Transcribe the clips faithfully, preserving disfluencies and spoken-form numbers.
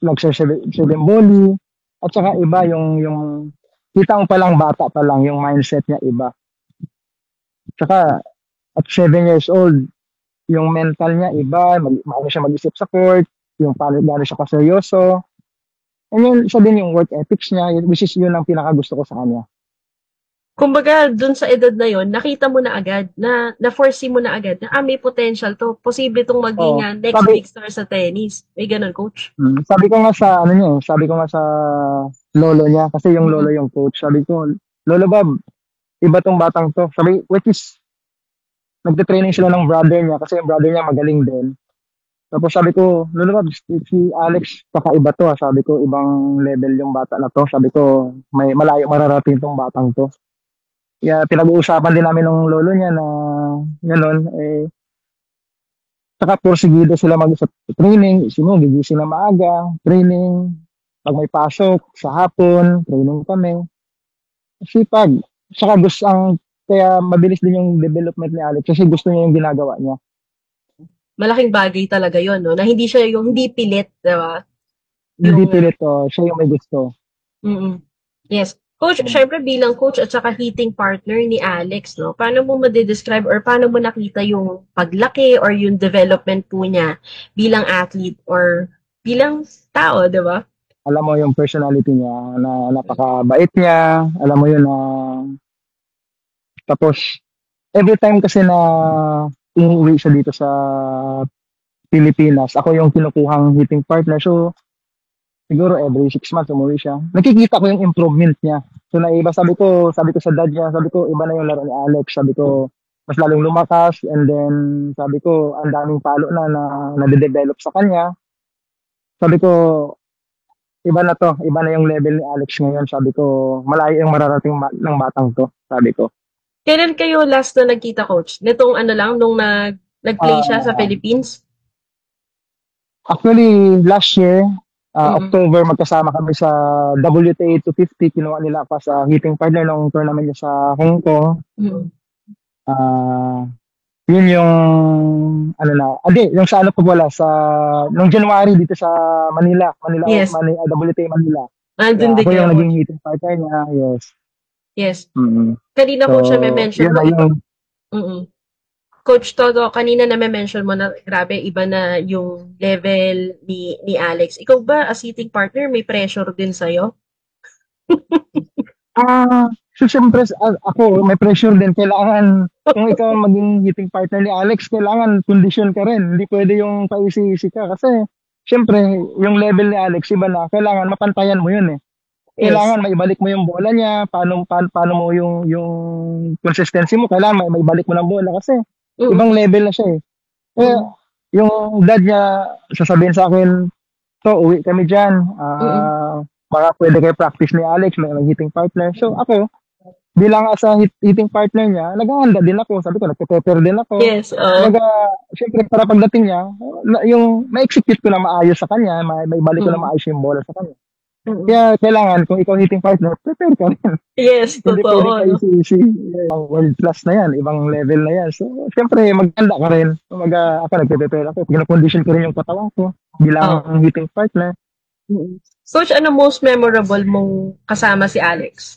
nagsesebemboli, at saka iba yung yung kita mo palang bata pa lang yung mindset niya iba. Tsaka at seven years old, yung mental niya iba, mag, maano siya mag-isip sa court, yung paano gaano siya kaseryoso. And yun, isa din yung work ethics niya, which is yun ang pinakagusto ko sa kanya. Kumbaga, dun sa edad na yon, nakita mo na agad, na, na-foresee mo na agad, na ah, may potential to. Posible tong maging Oo, ah, next sabi, big star sa tennis. May ganun, coach. hmm, sabi ko nga sa, ano niya, eh, sabi ko nga sa lolo niya, kasi yung lolo Mm-mm. yung coach, sabi ko, Lolo Bob, iba tong batang to. Sabi, which is, nagte-training sila ng brother niya, kasi yung brother niya magaling din. Tapos sabi ko, Lolo Bob, si, si Alex, kakaiba to. ah." Sabi ko, ibang level yung bata na to. Sabi ko, may malayo mararating tong batang to. Kaya pinag-uusapan din namin ng lolo niya na gano'n, eh, saka porsigido sila mag sa training, sino gigising na maaga, training, pag may pasok, sa hapon, training kami. Sipag. Saka gusto ang, kaya mabilis din yung development ni Alex kasi gusto niya yung ginagawa niya. Malaking bagay talaga yon, no? Na hindi siya yung, hindi pilit, di ba? Hindi Yung, ah, pilit, oh, siya yung may gusto. mm yes. Coach, Hmm. syempre bilang coach at saka hitting partner ni Alex, no? Paano mo ma-describe or paano mo nakita yung paglaki or yung development po niya bilang athlete or bilang tao, di ba? Alam mo yung personality niya na napakabait niya, alam mo yun na tapos every time kasi na umuwi siya dito sa Pilipinas, ako yung kinukuhang hitting partner. So, siguro every six months umuwi siya. Nakikita ko yung improvement niya. So, naiba, sabi ko, sabi ko sa dad niya, sabi ko, iba na yung laro ni Alex. Sabi ko, mas lalong lumakas. And then, sabi ko, ang daming palo na na nade-develop sa kanya. Sabi ko, iba na to. Iba na yung level ni Alex ngayon. Sabi ko, malayo yung mararating ma- ng batang to. Sabi ko. Kailan kayo last na nagkita, coach? Nitong ano lang, nung nag, nag-play siya sa Ah, Philippines? actually, last year, ah, Mm-mm. October, magkasama kami sa W T A two fifty. Kinuha nila pa sa hitting partner ng tournament niya sa Hong Kong. Mm-mm. Ah, yun yung ano na, ade, yung sa ano pa pala sa nung January dito sa Manila, Manila, Yes. Manila, W T A Manila. Nandun Yeah, din ako kayo, yung naging coach. hitting partner niya. Yes. Yes. Mm. Kanina, So, coach, na mention yun mo, na iba, yung mm Coach Todo, kanina na mention mo na grabe, iba na yung level ni ni Alex. Ikaw ba, as hitting partner, may pressure din sa'yo? ah, so siyempre ah, ako may pressure din kailangan kung ikaw ang maging hitting partner ni Alex, kailangan condition ka rin. Hindi pwede yung paisi-isi ka kasi siyempre yung level ni Alex iba na, kailangan mapantayan mo yun eh. Yes. Kailangan maibalik mo yung bola niya, paano paano, paano mo yung yung consistency mo, kailangan may maibalik mo ng bola kasi ibang Mm-mm. level na siya eh. Kaya Mm-mm. yung dad niya sasabihin sa akin, "To, uwi kami diyan. Mm-mm. Ah, baka pwede kayo practice ni Alex, may, may hitting partner." So ako, bilang as a hit, hitting partner niya, naghahanda din ako. Sabi ko, nagpe-prepare din ako. Yes, oo. Kumbaga, syempre para pagdating niya, na- yung ma-execute ko na maayos sa kanya, may, may balik ko na Mm. maayos yung bola sa kanya. Mm. Kaya kailangan, kung ikaw hitting partner, prepare ka rin. Yes, Hindi pwedeng totoo, pa 'no? easy-easy. Ibang world class na yan, ibang level na yan. So, syempre, maganda ka rin. Kumaga, ako, nagpe-prepare ako. Pinakondition ko rin yung katawan ko bilang Oo. hitting partner. Mm. Coach, ano most memorable mong kasama si Alex?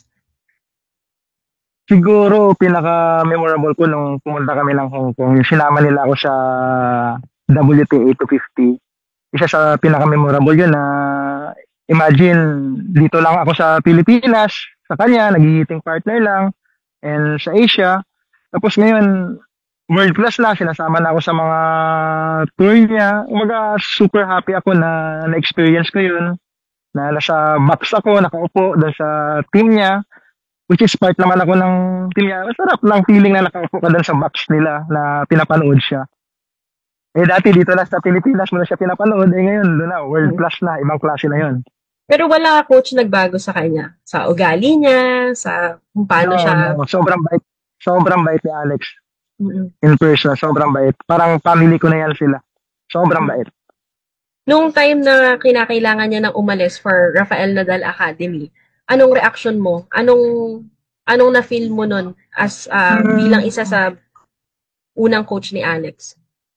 Siguro, pinaka-memorable ko nung pumunta kami ng Hong Kong, yung sinama nila ako sa W T A two fifty. Isa sa pinaka-memorable yun na, imagine, dito lang ako sa Pilipinas, sa kanya, naghihiting partner lang, and sa Asia. Tapos ngayon, world class na, sinasama na ako sa mga tour niya. Umaga, super happy ako na na-experience ko yun. Na nasa box ako, nakaupo doon sa team niya. Which is part naman ako ng team niya. Masarap lang feeling na nakaupo ka doon sa box nila na pinapanood siya. Eh dati dito lang sa Pilipinas mo na siya pinapanood. Eh ngayon, doon na, world Mm. class na, ibang klase na yun. Pero wala, coach, nagbago sa kanya? Sa ugali niya, sa kung paano No, siya. no, sobrang bait. Sobrang bait ni Alex. Mm. In person, sobrang bait. Parang family ko na yan sila. Sobrang Mm. bait. Nung time na kinakailangan niya ng umalis for Rafael Nadal Academy, anong reaction mo? Anong anong na-feel mo nun as ah, bilang Mm, isa sa unang coach ni Alex?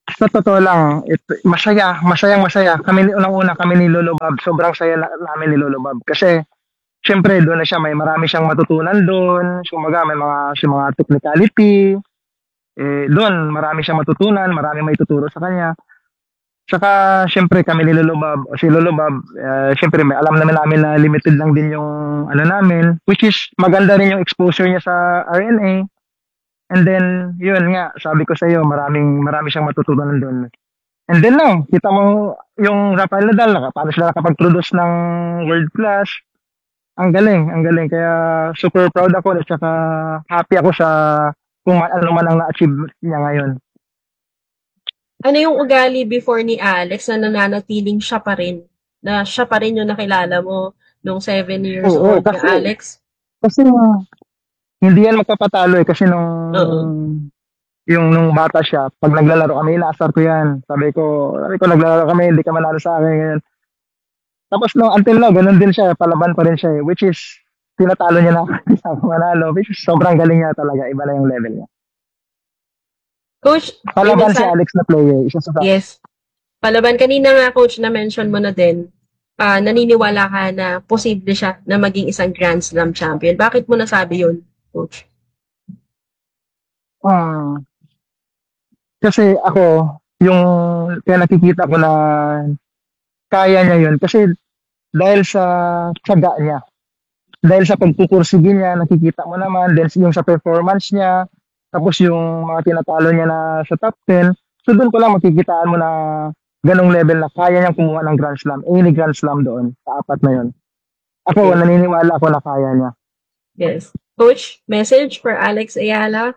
Sa totoo lang, it, masaya, masayang masaya. Kami ni unang-una, kami ni Lolo Bob, sobrang saya na, namin ni Lolo Bob. Kasi, syempre, doon na siya, may marami siyang matutunan doon. Kumbaga, may mga, siya mga technicality. Eh, doon, marami siyang matutunan, marami may tuturo sa kanya. Saka, syempre, kami ni Lolo Bob, o si Lolo Bob, eh, syempre, may alam naman namin na limited lang din yung ano namin, which is maganda rin yung exposure niya sa R N A. And then, yun nga, sabi ko sa iyo, maraming, marami siyang matutunan doon. And then lang, kita mo yung Rafael Nadal, naka- paano sila nakapag-produce ng world class. Ang galing, ang galing. Kaya super proud ako at saka happy ako sa kung ano man ang na-achieve niya ngayon. Ano yung ugali before ni Alex na nananatiling siya pa rin? Na siya pa rin yung nakilala mo nung seven years Oo, old ni kasi, Alex? kasi hindi yan magpapatalo eh. Kasi nung, Oo. yung nung bata siya, pag naglalaro kami, inaasar ko yan. Sabi ko, sabi ko, naglalaro kami, hindi ka manalo sa akin. Ganyan. Tapos no, until now, ganun din siya, palaban pa rin siya eh, which is, tinatalo niya na ako, hindi ako manalo, which is sobrang galing niya talaga, iba na yung level niya. Coach, may Palaban si mensahe. Alex na player, isa sa Yes. Palaban, kanina nga coach na mention mo na din, ah, naniniwala ka na posible siya na maging isang Grand Slam champion. Bakit mo nasabi yun, coach? Ah, kasi ako, yung kaya nakikita ko na kaya niya yun, kasi dahil sa tiyaga niya, dahil sa pagpupursige niya, nakikita mo naman, dahil yung sa performance niya, tapos yung mga tinatalo niya na sa top ten, so doon ko lang makikitaan mo na ganong level na kaya niyang kumuha ng Grand Slam, any Grand Slam doon, sa apat na yun. Ako, Okay. naniniwala ako na kaya niya. Yes. Coach, message for Alex Ayala?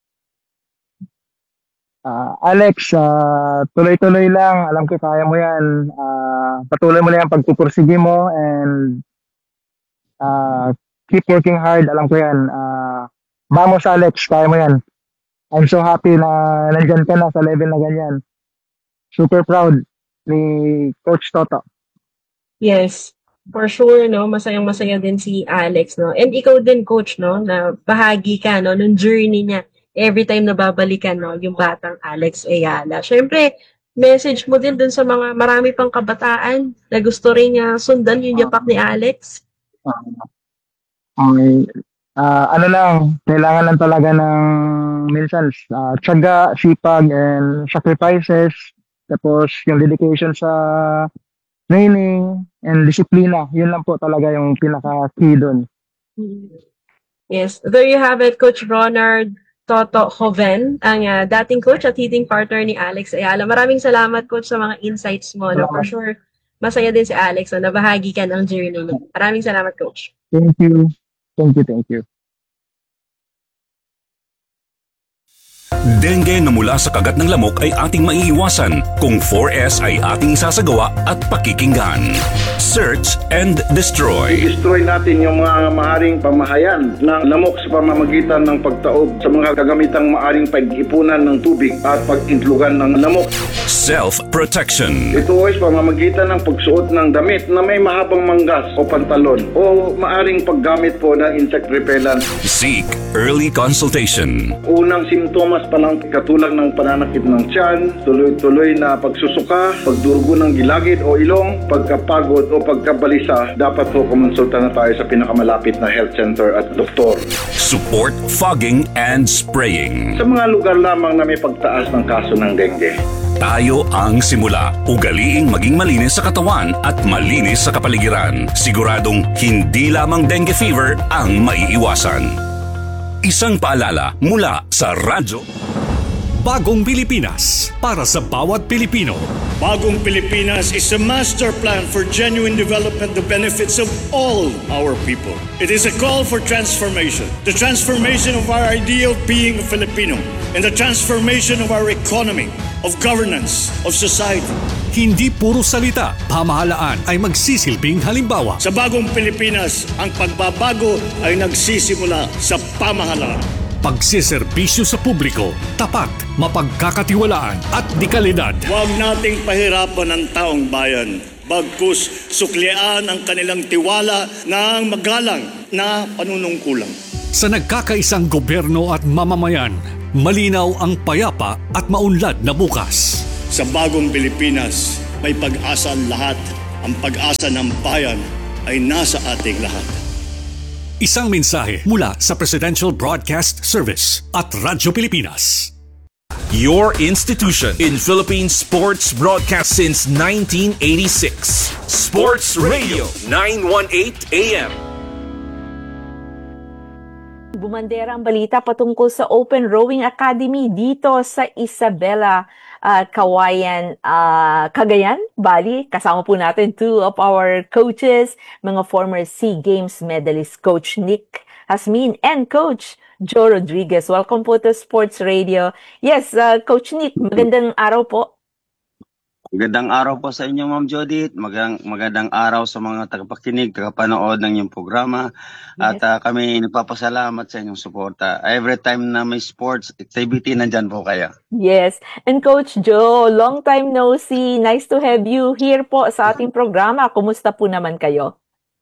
Ah, Alex, ah, tuloy-tuloy lang, alam ko kaya mo yan. Ah, patuloy mo lang yung pagpupursige mo and ah, keep working hard, alam ko yan. Ah, vamos Alex, kaya mo yan. I'm so happy na nandyan ka na sa level na ganyan. Super proud ni Coach Toto. Yes. For sure, no? Masayang-masaya din si Alex, no? And ikaw din, coach, no? Na bahagi ka, no? Nung journey niya. Every time na babalikan, no? Yung batang Alex Ayala. Siyempre, message mo din dun sa mga marami pang kabataan na gusto rin niya sundan yung yapak ni Alex. Okay. Ah, ano lang, kailangan lang talaga ng minsan ah, tiyaga, sipag, and sacrifices. Tapos yung dedication sa training and disiplina. Yun lang po talaga yung pinaka-key doon. Yes. There you have it, Coach Ronald Toto Joven, ang ah, dating coach at hitting partner ni Alex Ayala. Maraming salamat, Coach, sa mga insights mo. No? For Salamat. sure, masaya din si Alex na nabahagi ka ng journey niya. Maraming salamat, Coach. Thank you. Thank you, thank you. Dengue na mula sa kagat ng lamok ay ating maiiwasan kung four S ay ating isasagawa at pakikinggan. Search and destroy. I-destroy natin yung mga maaring pamahayan ng lamok sa pamamagitan ng pagtaob sa mga kagamitang maaring pag-ipunan ng tubig at pag-intlugan ng lamok. Self-protection. Ito ay sa pamamagitan ng pagsuot ng damit na may mahabang manggas o pantalon o maaring paggamit po ng insect repellent. Seek early consultation. Unang simptomas pa lang katulad ng pananakit ng tiyan, tuloy-tuloy na pagsusuka, pagdurugo ng gilagid o ilong, pagkapagod o pagkabalisa, dapat po kumonsulta na tayo sa pinakamalapit na health center at doktor. Support fogging and spraying. Sa mga lugar lamang na may pagtaas ng kaso ng dengue. Tayo ang simula. Ugaliing maging malinis sa katawan at malinis sa kapaligiran. Siguradong hindi lamang dengue fever ang maiiwasan. Isang paalala mula sa radyo. Bagong Pilipinas para sa bawat Pilipino. Bagong Pilipinas is a master plan for genuine development, the benefits of all our people. It is a call for transformation. The transformation of our idea of being a Filipino and the transformation of our economy, of governance, of society. Hindi puro salita, pamahalaan ay magsisilbing halimbawa. Sa Bagong Pilipinas, ang pagbabago ay nagsisimula sa pamahalaan. Pagsiservisyo sa publiko, tapat, mapagkakatiwalaan at dekalidad. Huwag nating pahirapan ang taong bayan. Bagkus suklian ang kanilang tiwala ng magalang na panunungkulan. Sa nagkakaisang gobyerno at mamamayan, Malinaw ang payapa at maunlad na bukas. Sa bagong Pilipinas, may pag-asa ang lahat. Ang pag-asa ng bayan ay nasa ating lahat. Isang mensahe mula sa Presidential Broadcast Service at Radyo Pilipinas. Your institution in Philippine sports broadcast since nineteen eighty-six. Sports Radio nine eighteen A M. Bumandera ang balita patungkol sa Open Rowing Academy dito sa Isabela, uh, Kawayan, uh, Cagayan, Bali. Kasama po natin two of our coaches, mga former SEA Games medalist, Coach Nick Hasmin and Coach Joe Rodriguez. Welcome po to Sports Radio. Yes, uh, Coach Nick, magandang araw po. Magandang araw po sa inyo, Ma'am Judith. Magandang, magandang araw sa mga tagapakinig, tagapanood ng inyong programa. At uh, kami nagpapasalamat sa inyong suporta. Every time na may sports activity, nandyan po kayo. Yes. And Coach Joe, long time no see. Nice to have you here po sa ating programa. Kumusta po naman kayo?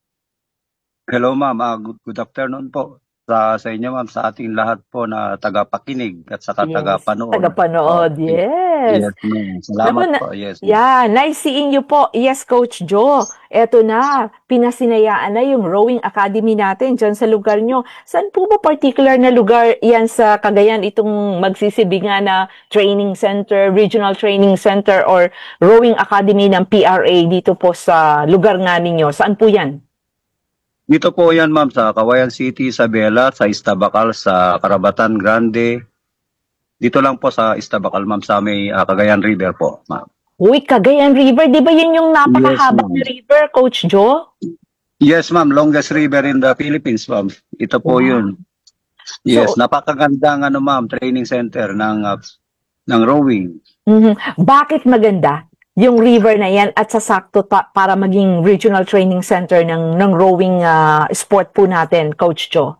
Hello, Ma'am. Uh, good, good afternoon po. Sa, sa inyo, Ma'am, sa ating lahat po na tagapakinig at saka Yes, tagapanood. tagapanood, Uh, yes. Yes, ma'am. Salamat Naku, na- po. Yes. ma'am. Yeah, nice seeing you po. Yes, Coach Joe. Eto na, pinasinayaan na yung rowing academy natin dyan sa lugar nyo. Saan po ba particular na lugar yan sa Cagayan, itong magsisilbi nga na training center, regional training center or rowing academy ng P R A dito po sa lugar nga ninyo? Saan po yan? Dito po yan, Ma'am, sa Kawayan City, Isabela, sa Iztabacal, sa Carabatan Grande. Dito lang po sa Iztabacal, Ma'am, sa may uh, Cagayan River po, Ma'am. Uy, Cagayan River, di ba yun yung napakahabang Yes, ma'am. river, Coach Joe? Yes, Ma'am, longest river in the Philippines, Ma'am. Ito po Wow. yun. Yes, So- napakagandang ano, Ma'am, training center ng uh, ng rowing. Mhm. Bakit maganda yung river na yan at sasakto ta- para maging regional training center ng ng rowing ah, sport po natin, Coach Joe?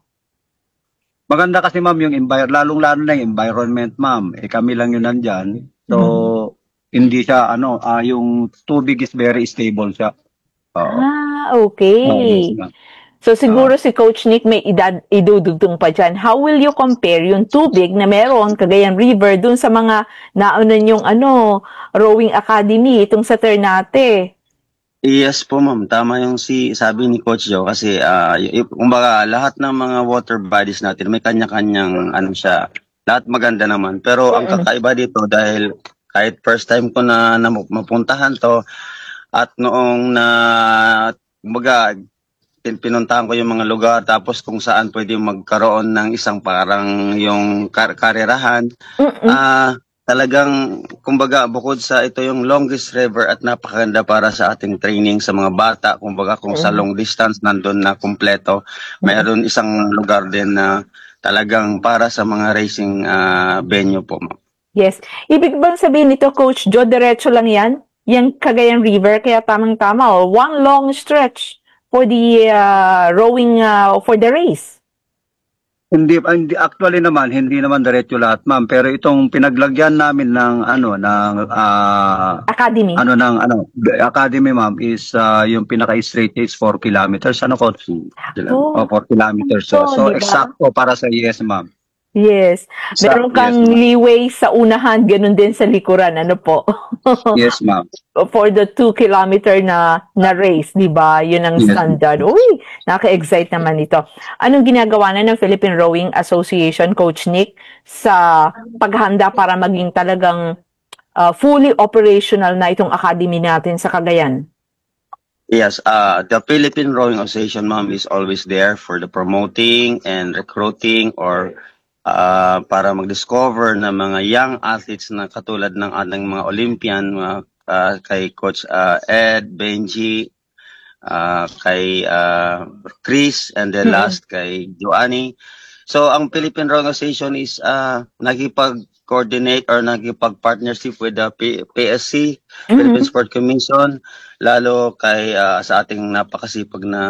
Maganda kasi, Ma'am, yung envir- lalong-lalo na yung environment, Ma'am. Eh, kami lang yun nandyan. So, hindi siya, ano, ah, yung tubig is very stable siya. Oo. Ah, Oo, okay. yes, ma'am. So siguro si Coach Nick may idad, idudugtong pa dyan. How will you compare yung tubig na meron, Cagayan River, dun sa mga naunan yung ano, rowing academy, itong sa Ternate? Yes po, Ma'am. Tama yung si sabi ni Coach Joe kasi ah y- y- kumbaga lahat ng mga water bodies natin may kanya-kanyang ano siya. Lahat maganda naman. Pero ang kakaiba dito dahil kahit first time ko na, na mapuntahan to at noong na kumbaga pin- pinuntahan ko yung mga lugar tapos kung saan pwede magkaroon ng isang parang yung kar- karerahan. Mm-mm. Ah, talagang kumbaga bukod sa ito yung longest river at napakaganda para sa ating training sa mga bata, kumbaga kung sa long distance nandun na kumpleto, mayroon isang lugar din na talagang para sa mga racing ah, venue po, ma'am. Yes. Ibig bang sabihin nito, Coach Joe, diretso lang yan? Yung Cagayan River, kaya tamang-tama, oh, one long stretch for the uh, rowing, uh, for the race. Hindi, hindi actually naman hindi naman diretso lahat, ma'am, pero itong pinaglagyan namin ng ano ng ah, Academy. ano ng ano the academy, ma'am, is ah, yung pinaka straight is four kilometers ano ko Oh. oh, four kilometers so, So, so diba? eksakto para sa yes, ma'am. Yes. Sa- Meron kang yes, ma'am. leeway sa unahan, ganun din sa likuran. Ano po? Yes, ma'am. For the two kilometer na na race, di ba? Yun ang Yes. standard. Uy, naka-excite naman ito. Anong ginagawa na ng Philippine Rowing Association, Coach Nick, sa paghanda para maging talagang uh, fully operational na itong academy natin sa Cagayan? Yes, uh, the Philippine Rowing Association, ma'am, is always there for the promoting and recruiting or uh, para mag-discover ng mga young athletes na katulad ng ating mga Olympian, mga, uh, kay Coach uh, Ed, Benji, uh, kay uh, Chris, and then Mhm. last kay Joanny. So, ang Philippine Rowing Association is uh, nakipag-coordinate or nakipag-partnership with the P- PSC, Philippine Mhm. Sport Commission, lalo kay ah, sa ating napakasipag na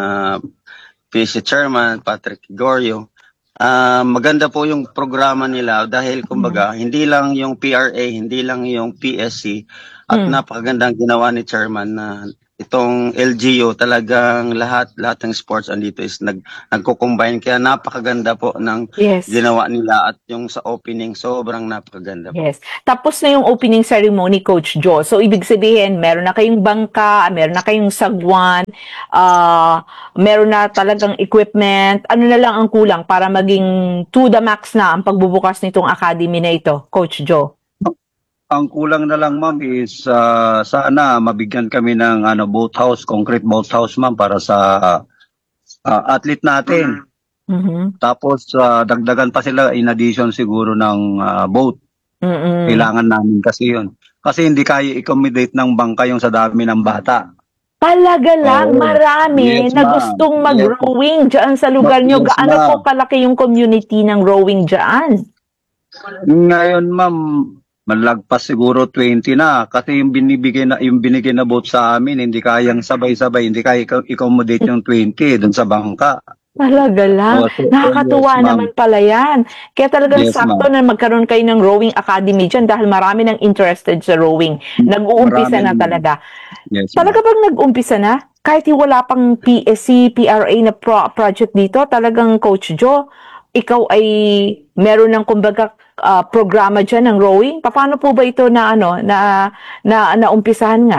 P S C Chairman, Patrick Gorio. Ah, maganda po yung programa nila dahil kumbaga hindi lang yung P R A, hindi lang yung P S C at Mm. napakagandang ginawa ni Chairman na itong L G U, talagang lahat lahat ng sports andito is nag nagko-combine, kaya napakaganda po ng Yes. ginawa nila, at yung sa opening sobrang napakaganda po. Yes. Tapos na yung opening ceremony, Coach Joe. So, ibig sabihin, meron na kayong bangka, meron na kayong sagwan, ah meron na talagang equipment. Ano na lang ang kulang para maging to the max na ang pagbubukas nitong academy na ito, Coach Joe? Ang kulang na lang, ma'am, is ah, sana mabigyan kami ng ano boathouse, concrete boathouse, ma'am, para sa ah, athlete natin. Mhm. Tapos ah, dagdagan pa sila in addition siguro ng ah, boat. Mm-mm. Kailangan namin kasi yun. Kasi hindi kaya i-accommodate ng bangka yung sa dami ng bata. Talaga lang, Oo. marami Yes, na ma'am. gustong Yes. mag-rowing dyan sa lugar nyo. Yes, Gaano ma'am. po kalaki yung community ng rowing dyan? Ngayon, ma'am, malagpas siguro twenty na, kasi yung binibigay na yung binigay na boat sa amin hindi kayang sabay-sabay, hindi kaya i- accommodate yung twenty dun sa bangka. Talaga lang. Oh, so- Nakakatuwa yes, ma'am. naman pala yan. Kaya talagang Yes, sakto ma'am. na magkaroon kayo ng rowing academy dyan dahil marami nang interested sa rowing. Nag-uumpisa Marami na naman. talaga. Yes, ma'am. Talaga bang nag-umpisa na? Kahit wala pang P S C, P R A na pro- project dito, talagang Coach Joe, ikaw ay meron ng kumbaga ah, programa dyan ng rowing? Paano po ba ito na ano na na naumpisahan nga?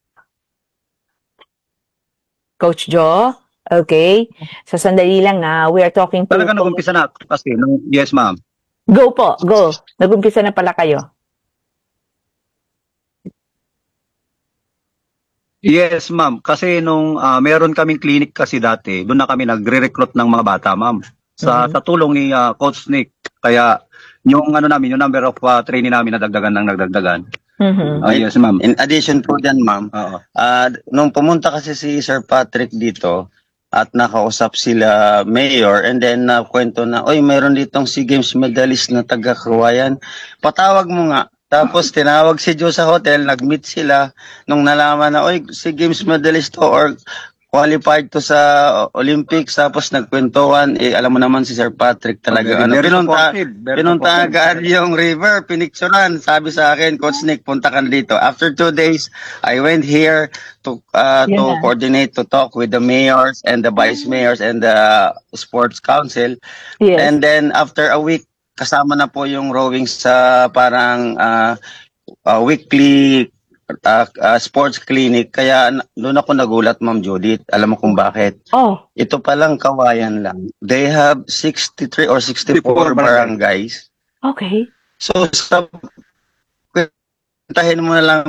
Coach Joe? Okay. Sa sandali lang na we are talking to Talaga nag-umpisa na kasi nung, yes, ma'am. Go po, go. Nag-umpisa na pala kayo. Yes, ma'am. Kasi nung ah, meron kaming clinic kasi dati, doon na kami nagre-recruit ng mga bata, ma'am. Sa Mhm. sa tulong ni ah, Coach Nick. Kaya yung ano namin, yung number of ah, trainee namin nadagdagan ng nagdagdagan. Mhm. Ah, yes, ma'am. In addition po dyan, ma'am, Oo. ah, nung pumunta kasi si Sir Patrick dito at nakausap sila mayor, and then na kwento na, oy, mayroon ditong SEA Games medalist na taga-Kawayan, patawag mo nga. Tapos tinawag si Joe sa hotel, nag-meet sila. Nung nalaman na, oy, SEA Games medalist to or qualified to sa Olympics, tapos nagkwentuhan, eh, alam mo naman si Sir Patrick talaga. Very, Ano, very pinunta, supportive, very pinunta supportive. agad yung river, pinicturan. Sabi sa akin, Coach Nick, punta ka dito. After two days, I went here to uh, to Yeah. coordinate, to talk with the mayors and the vice mayors and the sports council. Yes. And then after a week, kasama na po yung rowing sa parang uh, uh, weekly uh, uh, sports clinic. Kaya na- doon ako nagulat, Ma'am Judith. Alam mo kung bakit? Oh, Ito palang Kawayan lang. They have sixty-three or sixty-four sixty-four barangays. okay. So, sa kwentahin mo na lang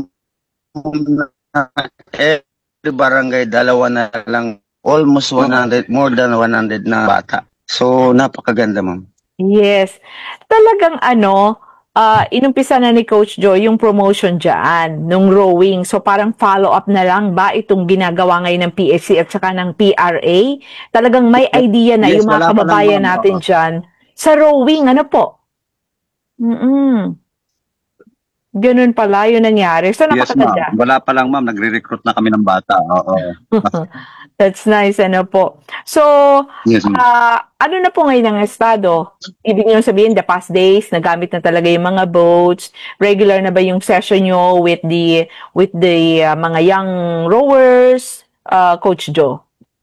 every barangay, dalawa na lang, almost one hundred, more than one hundred na bata. So, napakaganda, ma'am. Yes. Talagang ano, ah, inumpisa na ni Coach Joe yung promotion dyan, nung rowing. So parang follow-up na lang ba itong ginagawa ngayon ng P S C at saka ng P R A? Talagang may idea na Yes, yung mga wala pa lang, kababayan ma'am. natin Oo. dyan sa rowing. Ano po? Mm-mm. Ganun pala yung nangyari. So Yes, napakaganda. ma'am. Wala pa lang, ma'am. Nagre-recruit na kami ng bata. Oo. That's nice, ano po. So, Yes, ma'am. ah, ano na po ngayon ang estado? Ibig niyo sabihin, the past days, nagamit na talaga yung mga boats. Regular na ba yung session nyo with the with the ah, mga young rowers, ah, Coach Joe?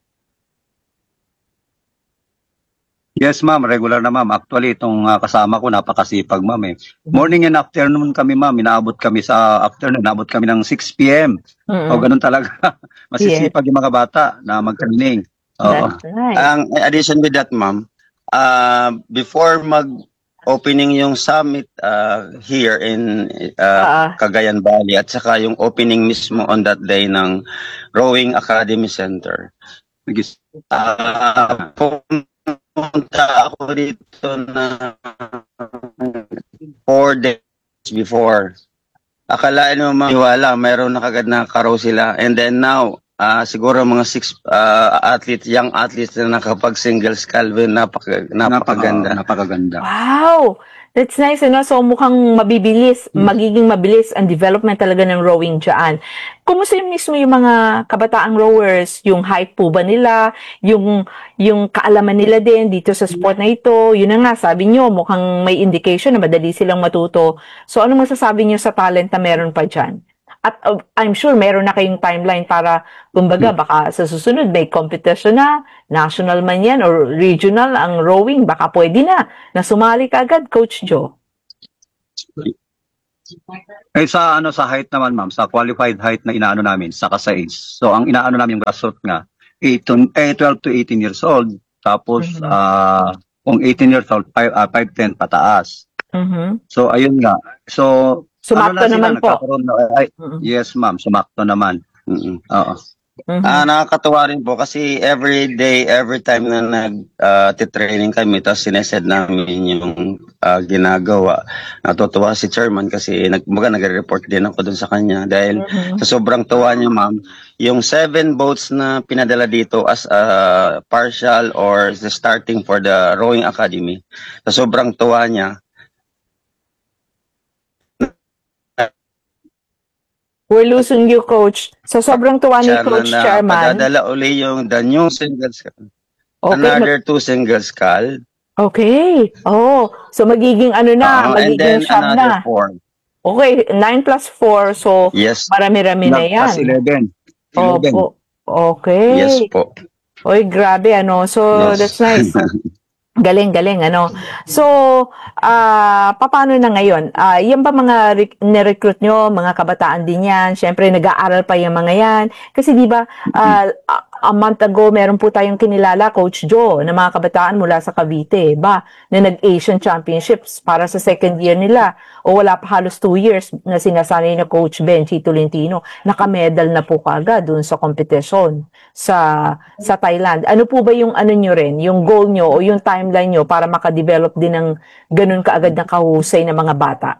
Yes, ma'am. Regular na, ma'am. Actually, itong ah, kasama ko, napakasipag, ma'am. Eh. Morning and afternoon kami, ma'am. Inaabot kami sa afternoon. Inaabot kami ng six p.m. Mm-mm. O, ganun talaga. Masisipag yung mga bata na mag-training. Oo. That's nice. Ang in addition with that, ma'am, uh, before mag-opening yung summit uh, here in uh, Ah. Cagayan Valley at saka yung opening mismo on that day ng Rowing Academy Center, Nagis- uh, pumunta ako dito na four days before. Akalain mo maniwala, mayroon na kagad na karaw sila. And then now, ah siguro mga six ah, athletes, young athletes na nakapag single sculpin, napaka, napakaganda. Napakaganda. Wow! That's nice, ano? So, mukhang mabibilis, magiging mabilis ang development talaga ng rowing dyan. Kumusta yung mismo yung mga kabataang rowers? Yung hype po ba nila? Yung, yung kaalaman nila din dito sa sport na ito? Yun na nga, sabi nyo, mukhang may indication na madali silang matuto. So, anong masasabi nyo sa talent na meron pa dyan? At uh, I'm sure meron na kayong timeline para, kumbaga, baka sa susunod may competition na, national man yan or regional ang rowing, baka pwede na, na sumali ka agad, Coach Joe. Eh sa ano sa height naman ma'am, sa qualified height na inaano namin, saka sa age. So ang inaano namin yung grassroots nga, eight to, eh, twelve to eighteen years old. Tapos Mhm. ah kung eighteen years old, five ten pataas. Mhm. So ayun nga. So Sumakto ano na sila, naman po. nagkakaroon na- ay, Mhm. yes ma'am, sumakto naman. Mm-mm. Oo. Mhm. Ah, nakakatuwa rin po kasi every day, every time na nag-titraining kami, tapos sinesed namin yung ah, ginagawa. Natutuwa si chairman kasi nag, baga, nagre-report din ako dun sa kanya dahil Mhm. sa sobrang tuwa niya, ma'am, yung seven boats na pinadala dito as a partial or the starting for the rowing academy, sa sobrang tuwa niya, We're losing you, Coach. Sa sobrang tuwa ni Coach na Chairman. padadala uli yung the new single skull. Okay, Another two single skull. okay. Oh, so magiging ano na, Oo, and then magiging siyam another na. four. Okay, nine plus four, so Yes. marami-rami na yan. Plus eleven. eleven. Opo. Okay. Yes po. Oy, grabe, ano. So, Yes. that's nice. Galing, galing, ano. So, ah paano na ngayon? Ah yan ba mga rec- nirecruit nyo, mga kabataan din yan? Siyempre, nag-aaral pa yung mga yan. Kasi di ba, ah, a a month ago, meron po tayong kinilala, Coach Joe, na mga kabataan mula sa Cavite, ba, na nag-Asian Championships para sa second year nila. O wala pa halos two years na sinasanay na Coach Benji Tolentino, naka-medal na po kaagad dun sa competition sa sa Thailand. Ano po ba yung ano nyo rin, yung goal nyo o yung timeline nyo para makadevelop din ng ganun kaagad na kahusay na mga bata?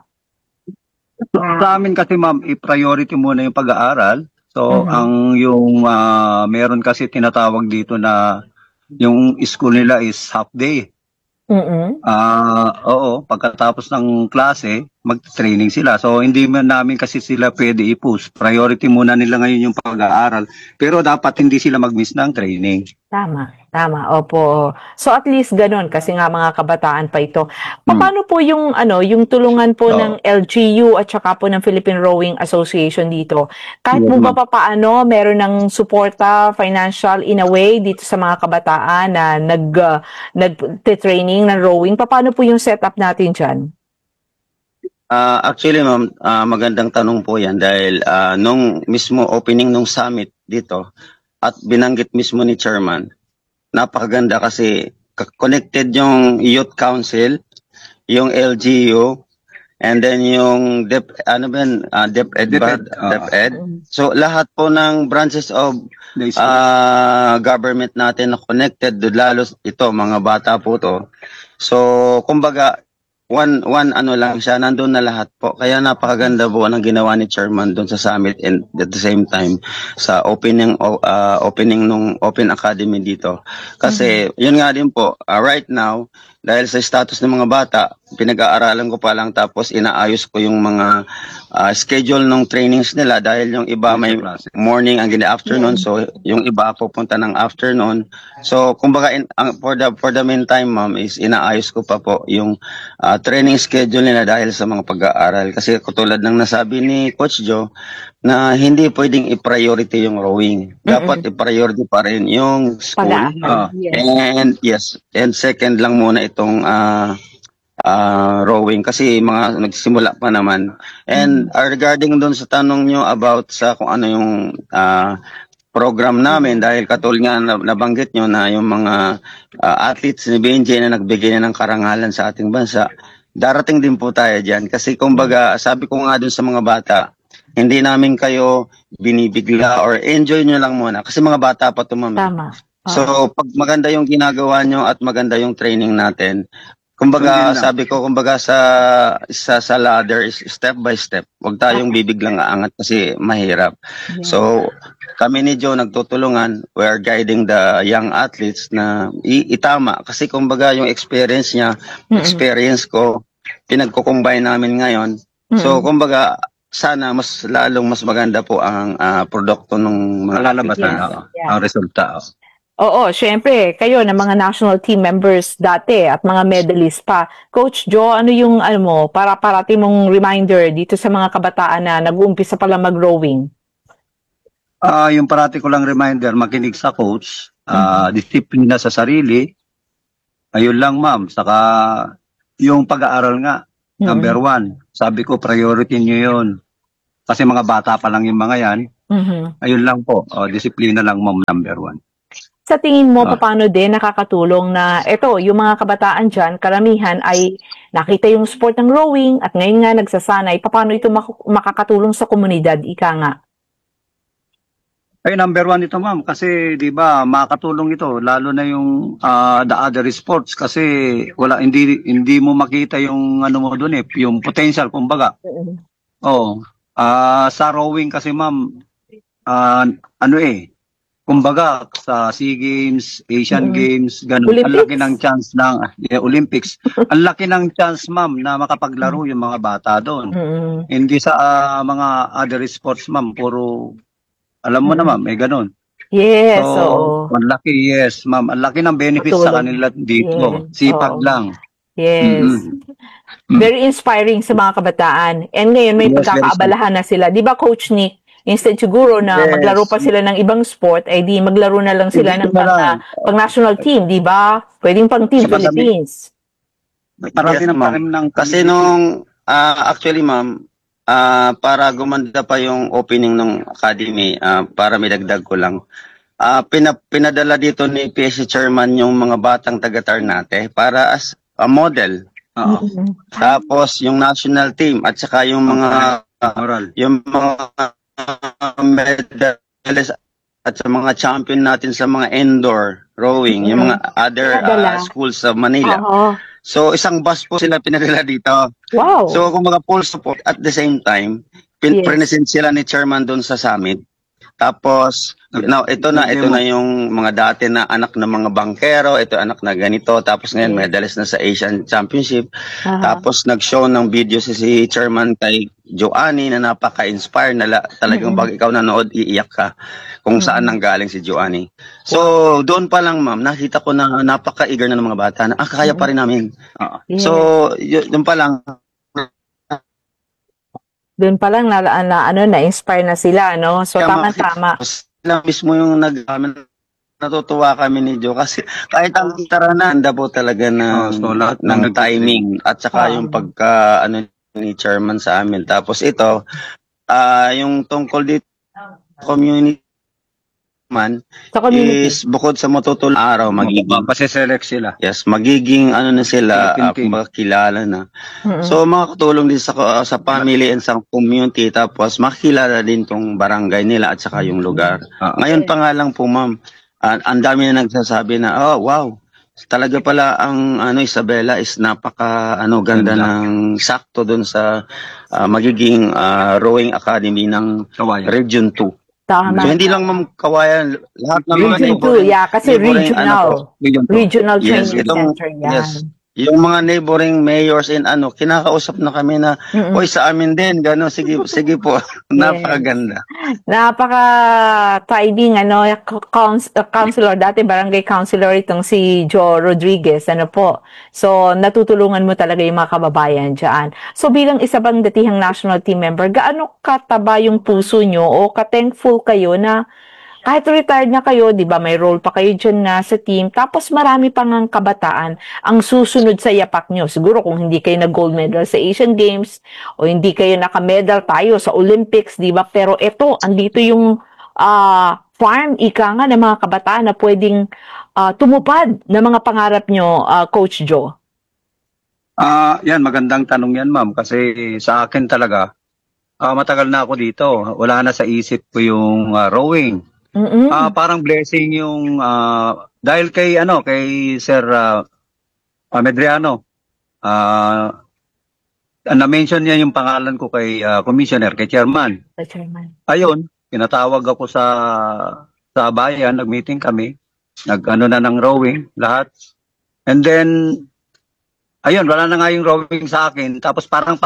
Sa amin kasi ma'am, i-priority muna yung pag-aaral. So Mhm. ang yung ah, meron kasi tinatawag dito na yung school nila is half day. Mm-mm. Ah, oo, pagkatapos ng klase, mag-training sila. So hindi man namin kasi sila pwede i-push. Priority muna nila ngayon yung pag-aaral. Pero dapat hindi sila mag-miss ng training. Tama, tama. Opo. So at least ganun kasi nga mga kabataan pa ito. Paano po yung ano, yung tulungan po Oo. ng L G U at saka po ng Philippine Rowing Association dito? Kahit Yes, po ba ma'am. pa paano meron ng suporta financial in a way dito sa mga kabataan na nag uh, nag-training ng rowing? Paano po yung setup natin diyan? Ah, actually, ma'am, ah, magandang tanong po yan dahil ah, nung mismo opening nung summit dito at binanggit mismo ni chairman, napakaganda kasi k- connected yung Youth Council, yung L G U, and then yung Dep, ano ba yan? Ah, DepEd ba? DepEd, ah. DepEd. So lahat po ng branches of The school. ah government natin na connected, lalo ito, mga bata po to. So, kumbaga, one one ano lang siya, nandun na lahat po. Kaya napakaganda po ng ginawa ni chairman doon sa summit and at the same time sa opening o- ah, opening nung Open Academy dito. Kasi yun nga din po, ah, right now dahil sa status ng mga bata, pinag-aaralan ko pa lang tapos inaayos ko yung mga ah, schedule ng trainings nila dahil yung iba may morning ang gina afternoon, so yung iba pupunta ng afternoon. So kumbaga in, ang, for the for the meantime, ma'am, is inaayos ko pa po yung ah, training schedule nila dahil sa mga pag-aaral. Kasi katulad ng nasabi ni Coach Joe na hindi pwedeng i-priority yung rowing. Dapat i-priority pa rin yung school. Pag-aaral. Ah. Yes. And yes, and second lang muna itong ah ah, rowing kasi mga nagsimula pa naman. And ah, regarding doon sa tanong nyo about sa kung ano yung ah, program namin, dahil katulad nga na- nabanggit nyo na yung mga ah, athletes ni Benji na nagbigay na ng karangalan sa ating bansa, darating din po tayo dyan. Kasi kumbaga, sabi ko nga doon sa mga bata, hindi namin kayo binibigla or enjoy nyo lang muna. Kasi mga bata pa tumami. Tama. So, pag maganda yung ginagawa nyo at maganda yung training natin, kumbaga, Sundin lang. sabi ko, kumbaga sa, sa, sa ladder is step by step. Huwag tayong bibiglang aangat kasi mahirap. So, kami ni Joe nagtutulungan. We are guiding the young athletes na i- itama. Kasi kumbaga yung experience niya, Mm-mm. experience ko, pinagkukumbine namin ngayon. So, Mm-mm. kumbaga, sana mas lalong mas maganda po ang ah, produkto ng mga Malalabas athletes na natin. oo, ang resulta. oo. Oo, syempre, kayo na mga national team members dati at mga medalist pa. Coach Joe, ano yung ano mo, para parati mong reminder dito sa mga kabataan na nag-uumpisa pa lang mag-rowing? Ah, yung parati ko lang reminder, makinig sa coach, ah, disiplina sa sarili. Ayun lang, ma'am. Saka yung pag-aaral nga, number one. Sabi ko, priority nyo yun. Kasi mga bata pa lang yung mga yan. Mhm. Ayun lang po. Oh, disiplina lang, ma'am, number one. Sa tingin mo, Ah. paano din nakakatulong na eto, yung mga kabataan dyan, karamihan ay nakita yung sport ng rowing at ngayon nga nagsasanay, paano ito mak- makakatulong sa komunidad? Ika nga. Ay, number one ito, ma'am. Kasi, di ba, makakatulong ito. Lalo na yung ah, the other sports. Kasi, wala, hindi, hindi mo makita yung, ano mo doon eh, yung potential, kumbaga. Oo. Ah, sa rowing kasi, ma'am, ah, ano eh, kumbaga, sa SEA Games, Asian Mm. Games, ganun. Ang Olympics? laki ng chance ng yeah, Olympics. Ang laki ng chance, ma'am, na makapaglaro yung mga bata doon. Mm. Hindi sa ah, mga other sports, ma'am, puro, alam mo na, ma'am, eh, ganun. Yes, So, oo. ang laki, yes, ma'am. Ang laki ng benefits sa Matulog. kanila dito. Yes, Sipag oo. lang. Yes. Mm-mm. Very inspiring sa mga kabataan. And ngayon may Yes, very pagkakaabalahan na sila. Di ba, Coach Nick? Instead siguro na Yes. maglaro pa sila ng ibang sport, ay di maglaro na lang sila Hindi ng na pang, lang. pang national team, di ba? Pwedeng pang Team Sa masabi- Philippines. Marami Yes, ng ma'am. parim ng Kasi nung, ah, actually ma'am, ah, para gumanda pa yung opening ng academy, ah, para may dagdag ko lang, ah, pina, pinadala dito ni P S C Chairman yung mga batang taga Ternate para as a model. Oo. Tapos yung national team at saka yung mga Moral. yung mga medals at sa mga champion natin sa mga indoor rowing, yung mga other Pinadala. ah, schools sa Manila. Oo. So isang bus po sila pinadala dito. Wow. So kumbaga full support at the same time, pin- Yes. present sila ni chairman doon sa summit. Tapos now ito na ito na yung mga dati na anak ng mga bankero, ito anak na ganito, tapos ngayon Yes. medalist na sa Asian Championship. Aha. Tapos nag-show ng video si, si chairman kay Joanny na napaka-inspire na la- talagang pag ikaw nanood iiyak ka kung saan nanggaling si Joanny. So doon pa lang ma'am, nakita ko na napaka-eager na ng mga bata na ah, kaya pa rin namin. Oo. Yes. So y- doon pa lang Doon pa lang na, na ano na inspire na sila, no? So Kaya tama makikita tama. ko, sila mismo yung nag natutuwa kami ni Joe kasi kahit ang taranan po talaga ng, Oh, so lahat ng ng nag- timing at saka Ah. yung pagka ano ni chairman sa amin. Tapos ito ah yung tungkol dito community man Sa community. is bukod sa matutulong araw magiging Pasiselect sila. yes magiging ano na sila Philippine uh, team. makakilala na. Mm-mm. So makakatulong din sa sa family and sa community tapos makilala din tong barangay nila at saka yung lugar. Ah. Ngayon pa nga lang po ma'am, ah, ang dami na nagsasabi na oh wow, talaga pala ang ano Isabela is napaka ano ganda Ganda. ng sakto doon sa ah, magiging ah, rowing academy ng Kawayan. Region two. Tama. So hindi lang ma'am Kawayan, lahat ng mga Region two, neighboring- yeah, kasi neighboring, regional. ano po, Bigyan po. Regional Yes, Training itong- Center yan. yes. Yung mga neighboring mayors and ano, kinakausap na kami na, Mm-mm. oy sa amin din, gano'n, sige, sige po, napakaganda. Napaka-tiding, ano, cons- uh, counselor, dati barangay counselor itong si Joe Rodriguez, ano po. So, natutulungan mo talaga yung mga kababayan dyan. So, bilang isa bang datihang national team member, gaano kataba yung puso nyo o ka-thankful kayo na kahit retired na kayo, di ba, may role pa kayo dyan na sa team, tapos marami pang ang kabataan ang susunod sa yapak nyo. Siguro kung hindi kayo nag-gold medal sa Asian Games, o hindi kayo naka-medal tayo sa Olympics, di ba? Pero ito, andito yung ah, farm, ika nga, ng mga kabataan na pwedeng ah, tumupad ng mga pangarap nyo, ah, Coach Joe. Ah, yan magandang tanong yan, ma'am, kasi sa akin talaga ah, matagal na ako dito. Wala na sa isip ko yung ah, rowing. Mm-mm. Ah, parang blessing yung ah, dahil kay ano, kay Sir ah, ah, Medriano. Ah, na-mention niya yung pangalan ko kay ah, commissioner, kay chairman. The chairman. Ayun, pinatawag ako sa sa bayan, nag-meeting kami. Nag-ano na ng rowing, lahat. And then ayun, wala na nga yung rowing sa akin. Tapos parang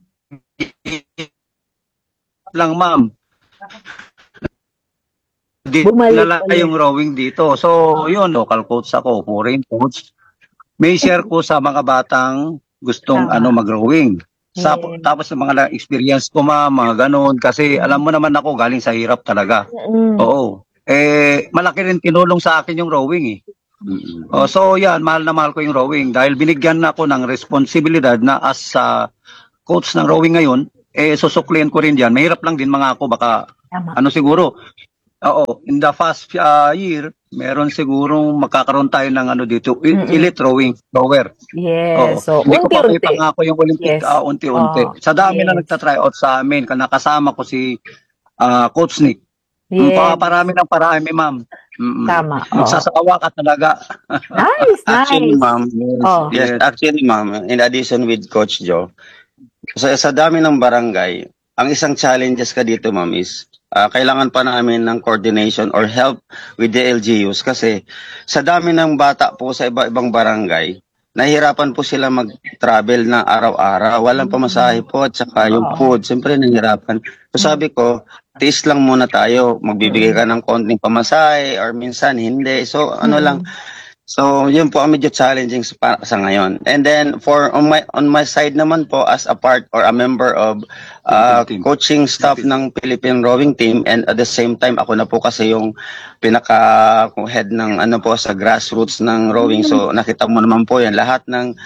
lang, ma'am. Bumalik dinala ulit. yung rowing dito. So, yun, local coach ako, foreign coach. May share ko sa mga batang gustong Tama. ano mag-rowing. Sa, Yes. Tapos sa mga na-experience ko, ma, mga ganun. Kasi alam mo naman ako, galing sa hirap talaga. Mm. Oo. Eh, malaki rin tinulong sa akin yung rowing eh. Oh, so yan, mahal na mahal ko yung rowing dahil binigyan na ako ng responsibilidad na as sa coach ng rowing ngayon, eh susuklian ko rin diyan. Mahirap lang din mga ako baka Tama. ano siguro. Oo, in the past uh, year, meron sigurong magkakaroon tayo ng ano dito, e- Mm-mm. elite rowing rower. Oo. Yes. So, Hindi ko pa may unti-unti. pangako yung Olympic Yes. ah, unti-unti. Oh, Sa dami na yes. nagta-tryout sa amin, kasama ko si ah, Coach Nick. Mm, Yes. pa- Parami ng parami, ma'am. Mm-mm. Tama. Oo. Magsasawa ka talaga. Nice, Actually, nice. ma'am, yes, Oh. yes, actually, ma'am, in addition with Coach Joe, sa, sa dami ng barangay, ang isang challenges ka dito, ma'am, is ah, kailangan pa namin ng coordination or help with the L G Us kasi sa dami ng bata po sa iba-ibang barangay, nahihirapan po sila mag-travel na araw-araw. Walang pamasahe po at saka yung food. Siyempre, nahihirapan. So sabi ko, tiis lang muna tayo. Magbibigay ka ng konting pamasahe or minsan hindi. So ano lang. So yun po ang medyo challenging sa, sa ngayon. And then for on my on my side naman po as a part or a member of uh, coaching staff ng Philippine Rowing Team and at the same time ako na po kasi yung pinaka head ng ano po sa grassroots ng rowing. So nakita mo naman po yan lahat ng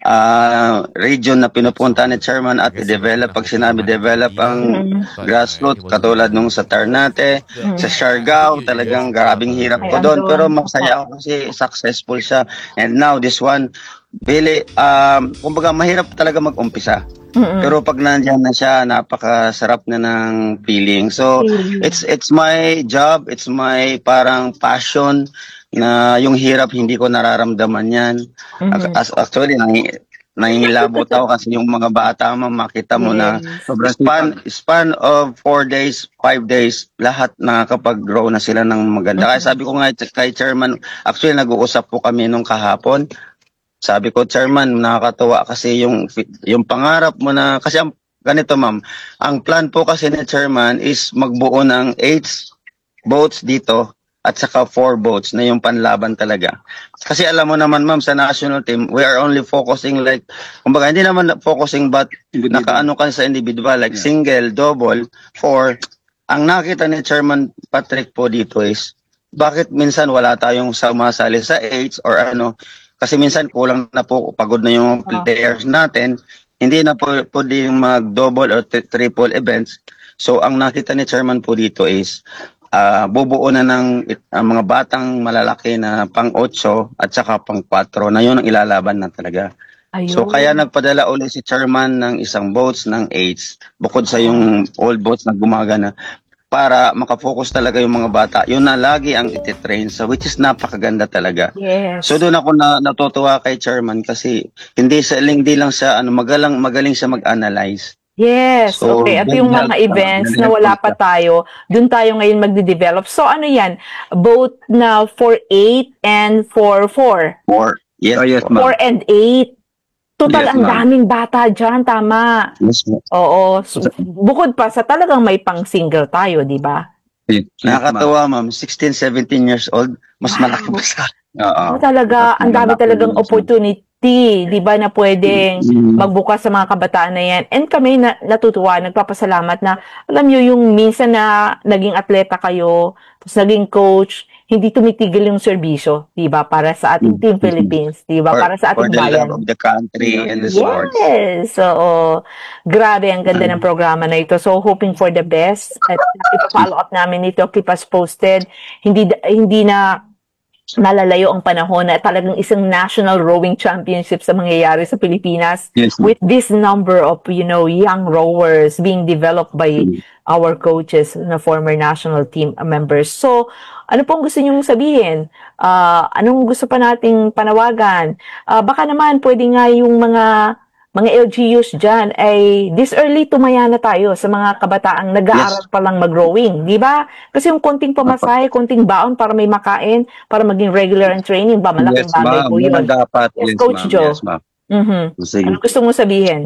uh, region na pinupunta ni chairman at i-develop. Pag sinabi develop ang grassroots, katulad nung sa Ternate, sa Siargao, talagang grabing hirap ko doon. Pero masaya ako kasi successful siya. And now this one, Billy, um, kumbaga mahirap talaga mag-umpisa. Pero pag nandiyan na siya, napakasarap na ng feeling. So, it's it's my job, it's my parang passion na yung hirap hindi ko nararamdaman yan. Mhm. As, actually, nangi, nangingilabot ako kasi yung mga bata, ma'am, makita mo na Sobrang span, span of four days, five days, lahat nakakapag-grow na sila ng maganda. Kaya sabi ko nga kay chairman, actually nag-uusap po kami nung kahapon. Sabi ko, chairman, nakakatuwa kasi yung yung pangarap mo na, kasi ang, ganito ma'am, ang plan po kasi ni chairman is magbuo ng eight boats dito at saka four boats na yung panlaban talaga. Kasi alam mo naman ma'am, sa national team, we are only focusing like, kumbaga hindi naman focusing but nakaano ka sa individual, like single, double, four. Ang nakita ni Chairman Patrick po dito is, bakit minsan wala tayong sumasali sa eights or ano, kasi minsan kulang na po, pagod na yung players natin, hindi na po pwedeng mag-double or t- triple events. So ang nakita ni Chairman po dito is, Uh, bubuo na ng uh, mga batang malalaki na pang otso at saka pang kwatro na yun ang ilalaban na talaga. Ayun. So kaya nagpadala ulit si chairman ng isang boats ng eights bukod sa yung old boats na gumagana para makafocus talaga yung mga bata. Yun na lagi ang ititrain sa which is napakaganda talaga. Yes. So doon ako na natutuwa kay chairman kasi hindi sa hindi lang siya ano magalang magaling siya mag-analyze. Yes, So, okay. At very yung mga helpful. events Very na wala helpful pa tayo, dun tayo ngayon magde-develop. So ano yan? Both na four eight and four four. Four. Yes, Oh, yes, po. ma'am. four and eight. Total, Yes, ang ma'am. daming bata dyan, tama. Yes, po. Oo. So, bukod pa sa talagang may pang single tayo, di ba? Yes, ma'am. Nakakatawa ma'am, sixteen, seventeen years old, mas malaki pa sa Oo. Oo, talaga, ang dami Malaki talagang yun. opportunity, di ba, na pwedeng magbukas sa mga kabataan na yan. And kami na, natutuwa, nagpapasalamat na, alam nyo, yung minsan na naging atleta kayo, tapos naging coach, hindi tumitigil yung serbisyo, di ba, para sa ating Team Philippines, di ba, for, para sa for ating the bayan. love of the country and the sports. Yes. So, grabe ang ganda ng programa na ito. So, hoping for the best. At ipa-follow up namin ito. Keep us posted. Hindi hindi na nalalayo ang panahon na talagang isang national rowing championship sa mangyayari sa Pilipinas Yes, ma'am. with this number of, you know, young rowers being developed by our coaches na former national team members. So, ano pong gusto niyong sabihin? Ah, anong gusto pa nating panawagan? Ah, baka naman pwede nga yung mga mga L G Us dyan ay this early tumaya na tayo sa mga kabataang nag-aaral pa lang mag-rowing, di ba? Kasi yung konting pamasahe, konting baon para may makain, para maging regular and training ba, malaking Yes, bagay ma'am. po Yun yun. ang dapat. Yes, Yes, Coach ma'am. Joe. Yes, ma'am. Mhm. Sige. Ano gusto mo sabihin?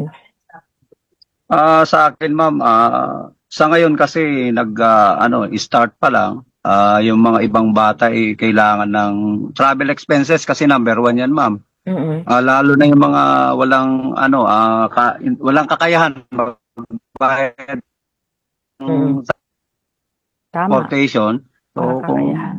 Ah, sa akin, ma'am, ah, sa ngayon kasi nag ah, ano, start pa lang. ah, yung mga ibang bata ay kailangan ng travel expenses kasi number one yan, ma'am. Mm-mm. Ah, lalo na yung mga walang ano ah ka- walang kakayahan magbayad Mm. ng Tama. transportation. So Walang kung kakayahan.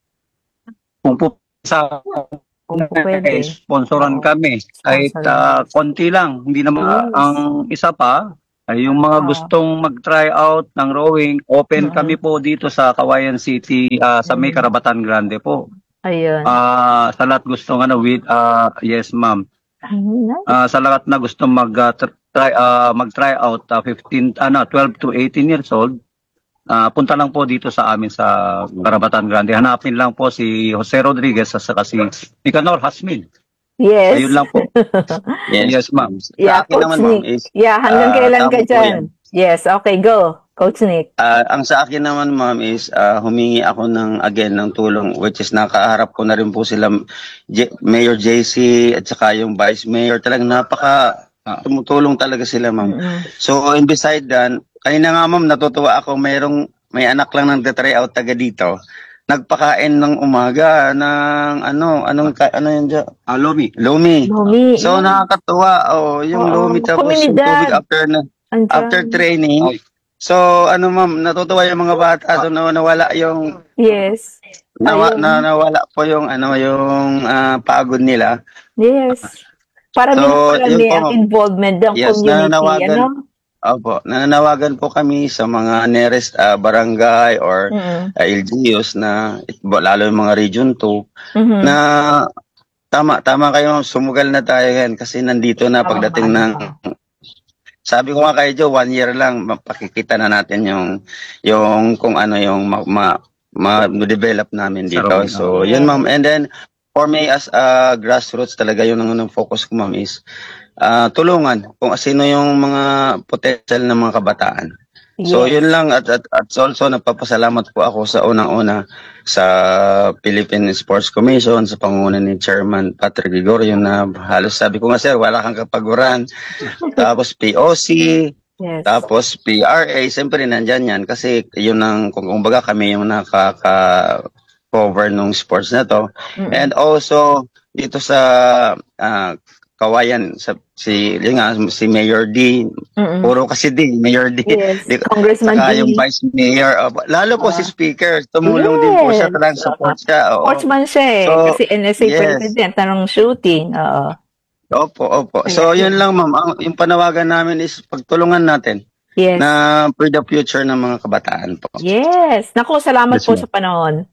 kung po sa Kung po pwede. sponsoran Oo. kami kahit Sponsoran. ah, konti lang, hindi naman Yes. ang isa pa ay yung mga Ah. gustong mag-try out ng rowing, open Mm-mm. kami po dito sa Kawayan City ah, sa may Mm. Karabatan Grande po. Ayun. Ah, sa lahat gustong ano with ah, yes ma'am. Ayun, nice. Ah, sa lahat na gustong mag ah, tr- try ah, mag-try out ah, fifteen ano twelve to eighteen years old, ah, punta lang po dito sa amin sa Karabatan Grande. Hanapin lang po si Jose Rodriguez at saka si Nicanor Hasmin. Yes. Ayun lang po. Yes. Yes, ma'am. Sa Yeah, akin Coach naman, ma'am, Nick. is Yeah, hanggang ah, kailan ka tama po dyan? yan. Yes, okay, go. Coach Nick. Ah, ang sa akin naman, ma'am, is ah, humingi ako ng, again, ng tulong, which is nakaharap ko na rin po sila, J- Mayor J C at saka yung Vice Mayor. Talagang napaka ah, tumutulong talaga sila, ma'am. Mm-mm. So, and beside that, kanina nga, ma'am, natutuwa ako, mayroong, may anak lang nang try out taga dito. Nagpakain ng umaga ng ano, anong, ka- ano yun dyan? Ah, Lomi. Lomi. Lomi. So, nakakatuwa, oh, yung Oo, Lomi tapos yung komunidad. tubig after na, Andyan. after training. So, ano ma'am, natutuwa yung mga bata. So, na- nawala yung, Yes. nawa, Ayun. na, nawala po yung, ano, yung ah, pagod nila. Yes. Para So, din yun marami po, ang ma'am. involvement ng Yes, community. nananawagan. Ano? Opo, nananawagan po kami sa mga nearest ah, barangay or Mm-mm. uh, L G Us na, lalo yung mga Region two, Mhm. na tama, tama kayo, sumugal na tayo yan kasi nandito na Tama, pagdating ng, sabi ko nga kay Joe, one year lang, mapakikita na natin yung, yung kung ano yung ma, ma, ma-develop namin Sa dito. Robin, So, yun ma'am. And then, for me as a grassroots talaga yun ang unang focus ko ma'am is, ah, tulungan kung sino yung mga potential ng mga kabataan. So, Yes. yun lang. At, at, at also, nagpapasalamat po ako sa unang-una sa Philippine Sports Commission, sa pangunguna ni Chairman Patrick Gregorio na halos sabi ko nga, sir, wala kang kapaguran. Tapos P O C, Yes. tapos P R A, siyempre nandyan yan. Kasi yun ang, kung kumbaga kami yung nakaka-cover nung sports na to. Mm-mm. And also, dito sa ah, Kawayan, sa, si, yun nga, si Mayor D, Mm-mm. puro kasi D, Mayor D. Yes. Di- Congressman Saka D. yung Vice Mayor, uh, lalo po Ah. si Speaker, tumulong din po siya, Yes. talagang support siya. Oo. Sportsman siya eh. So, kasi N S A yes. president na ng shooting. Oo. Opo, opo. So, Ayan. yun lang ma'am, ang, yung panawagan namin is pagtulungan natin Yes. na for the future ng mga kabataan po. Yes. Naku, salamat Yes, po ma'am. sa panahon.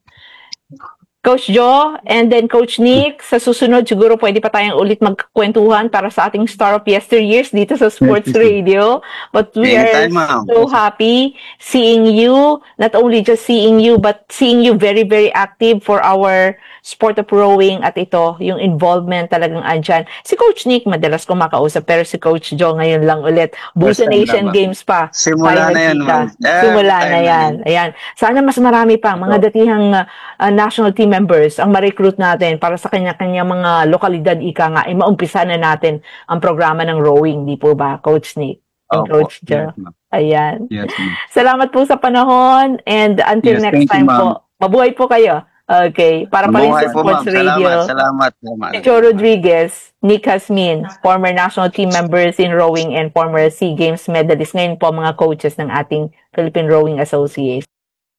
Coach Joe, and then Coach Nick, sa susunod siguro pwede pa tayong ulit magkwentuhan para sa ating Star of Yesteryears dito sa Sports Yes, yes, yes. Radio. But we Anytime, are ma'am. so happy seeing you, not only just seeing you, but seeing you very, very active for our sport of rowing at ito, yung involvement talagang andyan. Si Coach Nick, madalas ko makausap, pero si Coach Joe ngayon lang ulit. Busan First time Asian lang, ma'am. Games pa. Simula tayo na yan, nagkita. ma'am. Every Simula time na yan. Ayan. Sana mas marami pa, mga datihang uh, uh, national team members ang ma-recruit natin para sa kanya-kanya mga lokalidad ika nga, ay maumpisa na natin ang programa ng rowing, di po ba, Coach Nick and Opo. Coach Joe? Yes, ma'am. Ayan. Yes, ma'am. Salamat po sa panahon and until Yes, next thank you, time ma'am. po. Mabuhay po kayo. Okay. Para pa rin Mabuhay sa po, Sports ma'am. Radio. Salamat, salamat. salamat. Si Joe Rodriguez, Nick Hasmin, former national team members in rowing and former SEA Games medalist. Ngayon po mga coaches ng ating Philippine Rowing Association.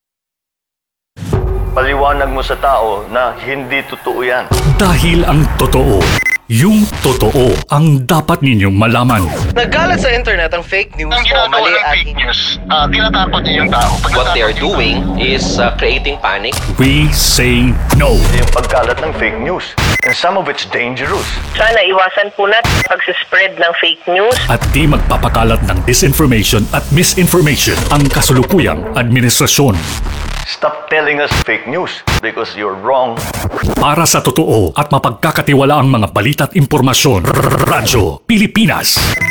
Paliwanag mo sa tao na hindi totoo yan. Dahil ang totoo, yung totoo ang dapat ninyong malaman. Nagkalat sa internet ang fake news o mali at fake news. Uh, tinatakot niyo yung tao. What they are doing is uh, creating panic. We say no. Yung pagkalat ng fake news. And some of it's dangerous. Sana iwasan po natin pag-spread ng fake news. At di magpapakalat ng disinformation at misinformation ang kasulukuyang administrasyon. Stop telling us fake news because you're wrong. Para sa totoo at mapagkakatiwalaang mga balita at impormasyon, Radyo Pilipinas.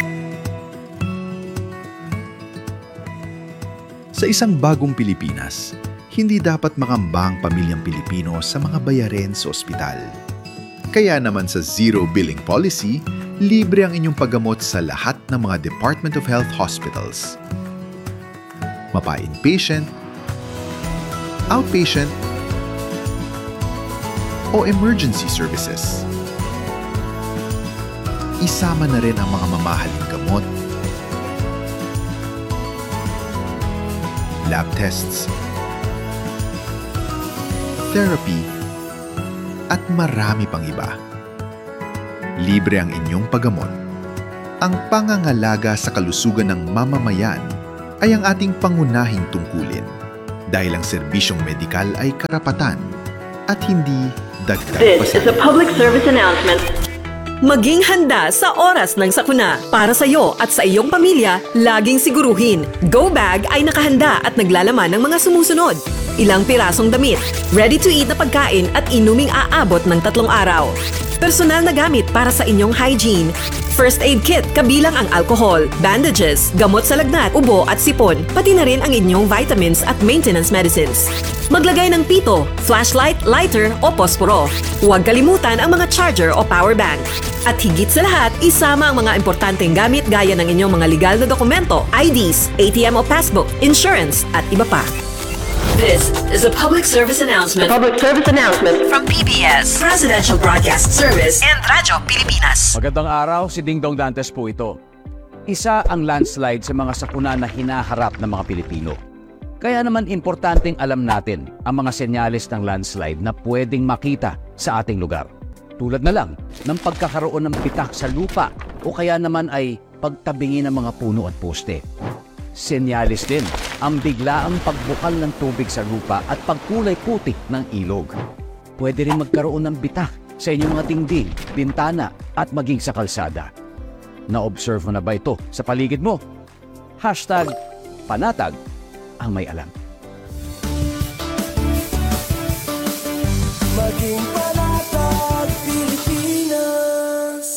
Sa isang bagong Pilipinas, hindi dapat makamba ang pamilyang Pilipino sa mga bayarin sa ospital. Kaya naman sa Zero Billing Policy, libre ang inyong paggamot sa lahat ng mga Department of Health hospitals. Mapa-inpatient, outpatient, o emergency services. Isama na rin ang mga mamahaling gamot, lab tests, therapy, at marami pang iba. Libre ang inyong paggamot. Ang pangangalaga sa kalusugan ng mamamayan ay ang ating pangunahing tungkulin dahil ang serbisyong medikal ay karapatan at hindi dagdag This is a public service announcement. Maging handa sa oras ng sakuna. Para sa iyo at sa iyong pamilya, laging siguruhin, Go Bag ay nakahanda at naglalaman ng mga sumusunod. Ilang pirasong damit, ready-to-eat na pagkain at inuming aabot ng tatlong araw. Personal na gamit para sa inyong hygiene. First aid kit kabilang ang alcohol, bandages, gamot sa lagnat, ubo at sipon, pati na rin ang inyong vitamins at maintenance medicines. Maglagay ng pito, flashlight, lighter o posporo. Huwag kalimutan ang mga charger o power bank. At higit sa lahat, isama ang mga importanteng gamit gaya ng inyong mga legal na dokumento, I Ds, A T M o passbook, insurance at iba pa. This is a public service announcement. Public service announcement From P B S, Presidential Broadcast Service and Radyo Pilipinas. Magandang araw, si Ding Dong Dantes po ito. Isa ang landslide sa mga sakuna na hinaharap ng mga Pilipino. Kaya naman importanteng alam natin ang mga senyales ng landslide na pwedeng makita sa ating lugar. Tulad na lang ng pagkakaroon ng pitak sa lupa o kaya naman ay pagtabingi ng mga puno at poste. Senyales din ang biglaang pagbukal ng tubig sa lupa at pagkulay puti ng ilog. Pwede rin magkaroon ng bitak sa inyong mga dingding, bintana at maging sa kalsada. Na-observe mo na ba ito sa paligid mo? Hashtag panatag ang may alam. Maging panatag Pilipinas.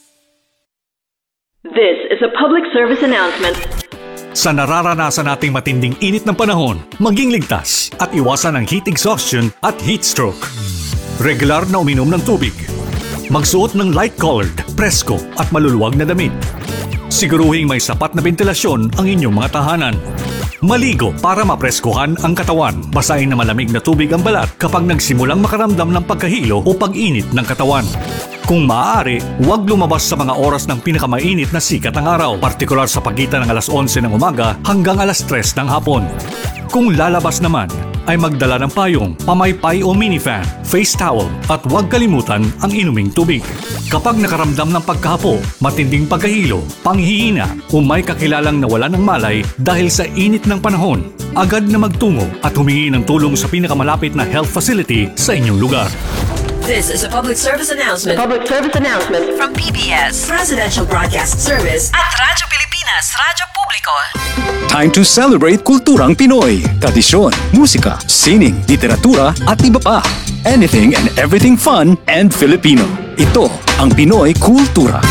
This is a public service announcement. Sa nararanasan nating matinding init ng panahon, maging ligtas at iwasan ang heat exhaustion at heat stroke. Regular na uminom ng tubig. Magsuot ng light-colored, presko at maluluwag na damit. Siguruhing may sapat na ventilasyon ang inyong mga tahanan. Maligo para mapreskuhan ang katawan. Basahin na malamig na tubig ang balat kapag nagsimulang makaramdam ng pagkahilo o pag-init ng katawan. Kung maaari, huwag lumabas sa mga oras ng pinakamainit na sikat ng araw, partikular sa pagitan ng alas onse ng umaga hanggang alas tres ng hapon. Kung lalabas naman, ay magdala ng payong, pamaypay o minifan, face towel at huwag kalimutan ang inuming tubig. Kapag nakaramdam ng pagkahapo, matinding pagkahilo, panghihina o may kakilalang nawala ng malay dahil sa init ng panahon, agad na magtungo at humingi ng tulong sa pinakamalapit na health facility sa inyong lugar. This is a public service announcement. Public service announcement From P B S, Presidential Broadcast Service at Radyo Pilipinas, Radyo Publiko. Time to celebrate kulturang Pinoy. Tradisyon, musika, sining, literatura at iba pa. Anything and everything fun and Filipino. Ito ang Pinoy Kultura.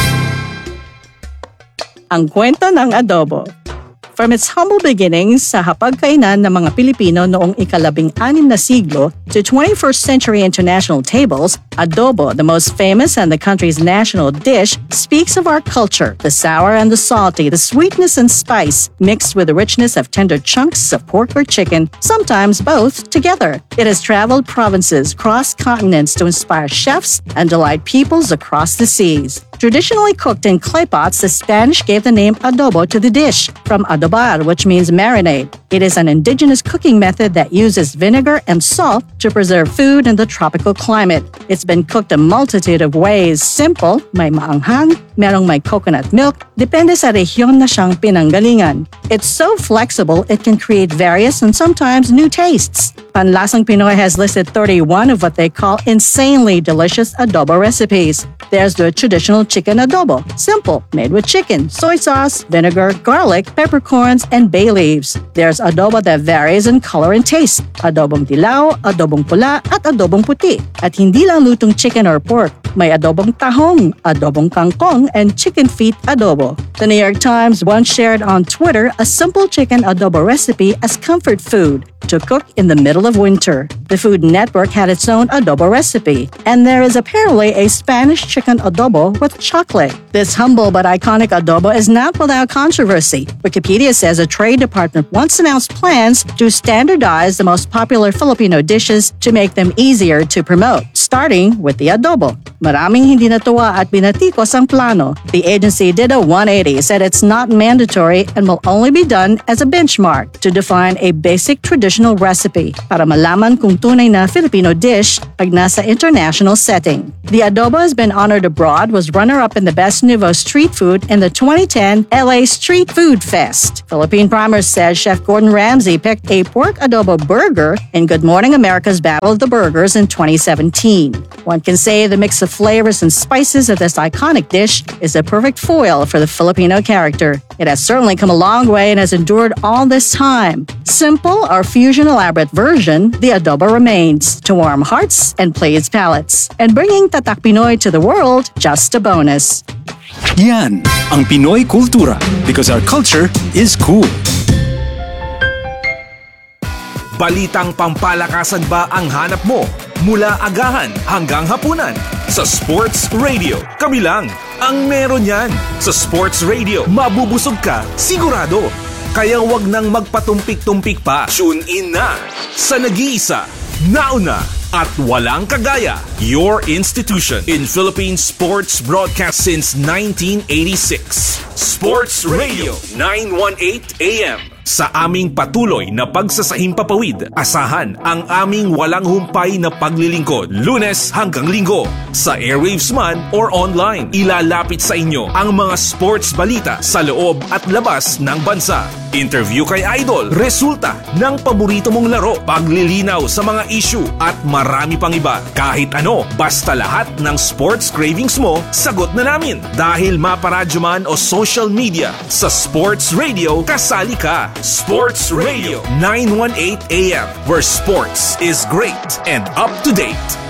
Ang kwento ng adobo. From its humble beginnings sa hapagkainan ng mga Pilipino noong ikalabing-anim na siglo to twenty-first century international tables, adobo, the most famous and the country's national dish, speaks of our culture, the sour and the salty, the sweetness and spice, mixed with the richness of tender chunks of pork or chicken, sometimes both together. It has traveled provinces, crossed continents to inspire chefs and delight peoples across the seas. Traditionally cooked in clay pots, the Spanish gave the name adobo to the dish, from adobar, which means marinade. It is an indigenous cooking method that uses vinegar and salt to preserve food in the tropical climate. It's been cooked a multitude of ways. Simple, may maanghang, merong may coconut milk, depende sa rehiyon na siyang pinanggalingan. It's so flexible, it can create various and sometimes new tastes. Panlasang Pinoy has listed thirty-one of what they call insanely delicious adobo recipes. There's the traditional chicken adobo, simple, made with chicken, soy sauce, vinegar, garlic, peppercorns, and bay leaves. There's adobo that varies in color and taste, adobong dilaw, adobong pula, at adobong puti. At hindi lang lutong chicken or pork, may adobong tahong, adobong kangkong, and chicken feet adobo. The New York Times once shared on Twitter a simple chicken adobo recipe as comfort food to cook in the middle of winter. The Food Network had its own adobo recipe, and there is apparently a Spanish chicken adobo with chocolate. This humble but iconic adobo is not without controversy. Wikipedia says a trade department once announced plans to standardize the most popular Filipino dishes to make them easier to promote, starting with the adobo. Maraming hindi natuwa at binatikos ang plano. The agency did a one eighty, said it's not mandatory and will only be done as a benchmark to define a basic traditional recipe para malaman kung tunay na Filipino dish pag nasa international setting. The adobo has been honored abroad, was runner-up in the Best Nouveau Street Food in the twenty ten L A Street Food Fest. Philippine Primers says Chef Gordon Ramsay picked a pork adobo burger in Good Morning America's Battle of the Burgers in twenty seventeen. One can say the mix of flavors and spices of this iconic dish is a perfect foil for the Filipino character. It has certainly come a long way and has endured all this time. Simple or fusion elaborate version, the adobo remains to warm hearts and please palates. And bringing Tatak Pinoy to the world, just a bonus. Yan ang Pinoy Kultura because our culture is cool. Balitang pampalakasan ba ang hanap mo? Mula agahan hanggang hapunan. Sa Sports Radio, kami lang ang meron yan. Sa Sports Radio, mabubusog ka, sigurado. Kaya wag nang magpatumpik-tumpik pa. Tune in na sa nag-iisa, nauna, at walang kagaya. Your institution in Philippine sports broadcast since nineteen eighty-six. Sports Radio nine eighteen A M. Sa aming patuloy na pagsasahing papawid, asahan ang aming walang humpay na paglilingkod. Lunes hanggang Linggo, sa airwaves man or online. Ilalapit sa inyo ang mga sports balita sa loob at labas ng bansa. Interview kay Idol, resulta ng paborito mong laro, paglilinaw sa mga issue at marami pang iba. Kahit ano, basta lahat ng sports cravings mo, sagot na namin. Dahil maparadyo man o social media, sa Sports Radio, kasali ka. Sports Radio nine eighteen A M, where sports is great and up to date.